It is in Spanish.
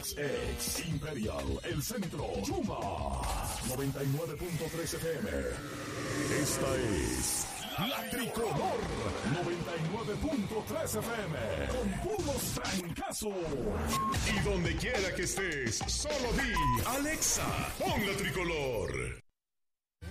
XX, Imperial, El Centro, Yuma, 99.3 FM. Esta es La Tricolor, 99.3 FM, con puros trancazos. Y donde quiera que estés, solo di, Alexa, pon La Tricolor.